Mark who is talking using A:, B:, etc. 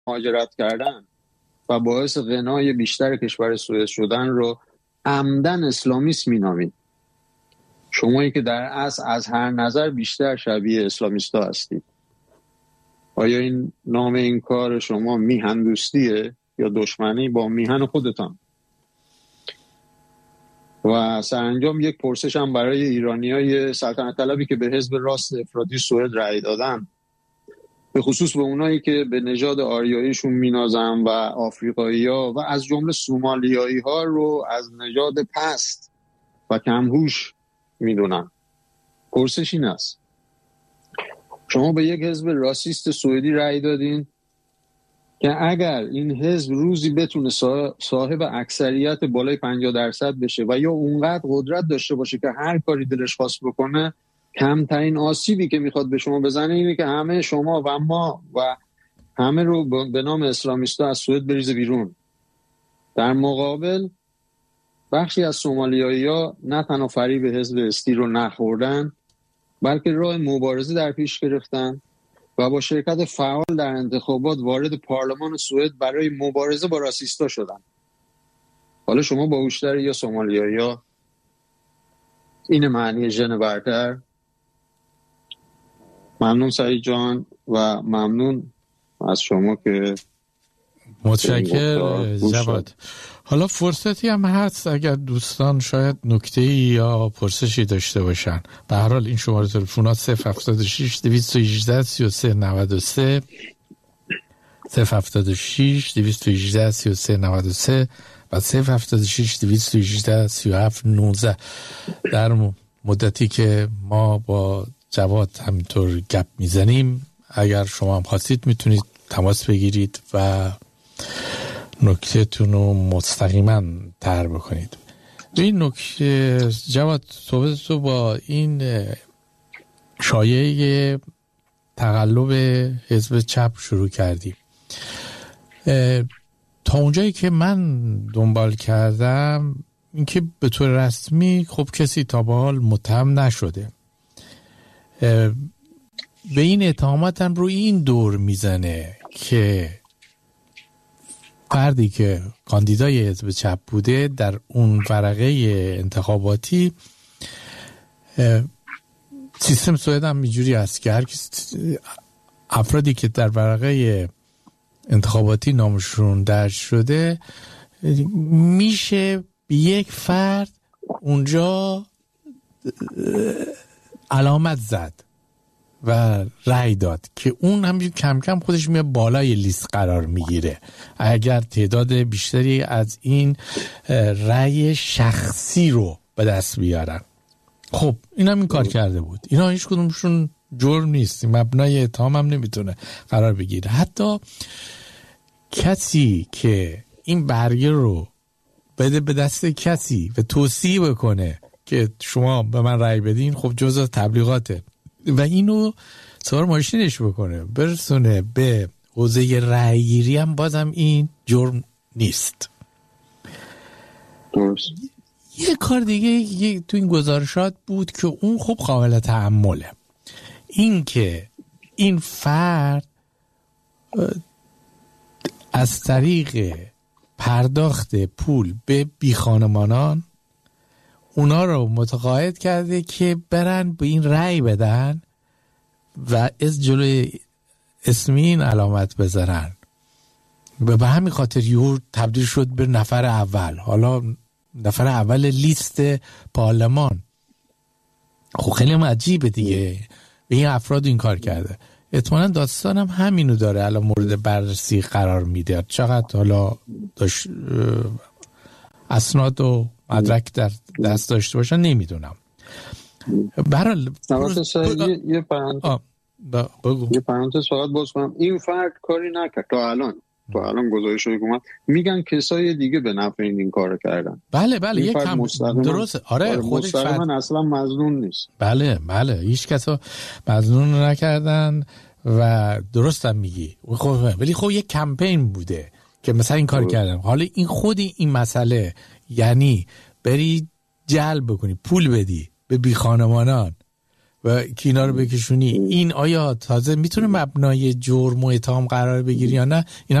A: مهاجرت کردن و باعث غنای بیشتر کشور سوئد شدن رو عمدن اسلامیست مینامید. شمایی که در اصل از هر نظر بیشتر شبیه اسلامیستا هستید. آیا این نام این کار شما میهن دوستیه یا دشمنی با میهن خودتان؟ و سرانجام یک پرسش هم برای ایرانیای سلطنت طلبی که به حزب راست افراطی سوئد رأی دادن، به خصوص به اونایی که به نژاد آریاییشون مینازن و آفریقایی‌ها و از جمله سومالیایی‌ها رو از نژاد پست و کمهوش میدونن. پرسش این است: شما به یک حزب راسیست سوئدی رأی دادین که اگر این حزب روزی بتونه صاحب اکثریت بالای 50% بشه و یا اونقدر قدرت داشته باشه که هر کاری دلش خواست بکنه، کمترین آسیبی که میخواد به شما بزنه اینه که همه شما و ما و همه رو به نام اسلامیستا از سوئد بریزه بیرون. در مقابل بخشی از سومالیایی‌ها نه تنها فریب حزب استی رو نخوردن، بلکه راه مبارزه در پیش گرفتن و با شرکت فعال در انتخابات وارد پارلمان سوئد برای مبارزه با راسیستا شدن. حالا شما باهوشتر یا سومالیایی‌ها؟ این معنی ژن برتر. ممنون سعید جان و ممنون از شما که
B: متشکرم جواد. حالا فرصتی هم هست اگر دوستان شاید نکته‌ای یا پرسشی داشته باشن. به هر حال این شماره تلفن‌ها 076 218 3393 076 218 3393 و 076 218 3719. در مدتی که ما با جواد همینطور گپ میزنیم، اگر شما هم خواستید میتونید تماس بگیرید و نکته‌تون رو مستقیما طرح بکنید. این نکته جواد، صحبت تو با این شایعه تقلب حزب چپ شروع کردیم. تا اونجایی که من دنبال کردم اینکه به طور رسمی خب کسی تا به حال متهم نشده. به این اتهامات هم روی این دور میزنه که فردی که کاندیدای حزب چپ بوده در اون ورقه انتخاباتی، سیستم سوئد هم اینجوری است که هر افرادی که در ورقه انتخاباتی نامشون درج شده میشه به یک فرد اونجا علامت زد و رأی داد که اون هم کم کم خودش میاد بالای لیست قرار میگیره اگر تعداد بیشتری از این رأی شخصی رو به دست بیارن. خب این هم این کار کرده بود. اینا هیچ کدومشون جرم نیست، مبنای اتهام هم نمیتونه قرار بگیره. حتی کسی که این برگه رو بده به دست کسی و توصیه بکنه که شما به من رأی بدین، خب جزء تبلیغاته و اینو سوار ماشینش بکنه برسونه به حوزه رأی گیری، هم بازم این جرم نیست.
A: درست.
B: یه کار دیگه تو این گزارشات بود که اون خب قابل تأمله، این که این فرد از طریق پرداخت پول به بیخانمانان اونا رو متقاعد کرده که برن به این رأی بدن و از جلوی اسمی این علامت بذارن و به همین خاطر یهو تبدیل شد به نفر اول، حالا نفر اول لیست پارلمان. خب خیلی عجیبه دیگه به این افراد این کار کرده. احتمالاً داستان هم همینو داره، الان مورد بررسی قرار میده. چقدر حالا اسناد و مدرک در دست داشته باشن نمیدونم. برحال
A: یه پرانتز فقط باز کنم، این فرد کاری نکرد تا الان گزارش رو اومد میگن کسای دیگه به نفع این کارو کردن.
B: بله یک کم درسته. آره خودش
A: مستقیما اصلا مظنون نیست.
B: بله هیچ کسا مظنون نکردن و درستم میگی. ولی خب یک کمپین بوده که مثلا این کار کردن. حالا این خودی این مسئله، یعنی بری جلب بکنی، پول بدی به بی خانمانان و کینا رو بکشونی، این آیا تازه میتونه مبنای جرم و اتهام قرار بگیری یا نه؟ این